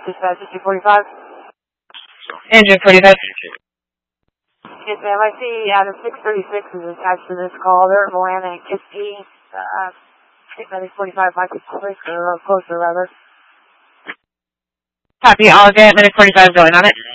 Dispatch 245. Engine 45. Yes, ma'am. I see out of 636 is attached to this call. They're at Moana and Kiski. I think that is 45 might be quicker or closer, rather. Copy. I'll get Medic 45 going on it.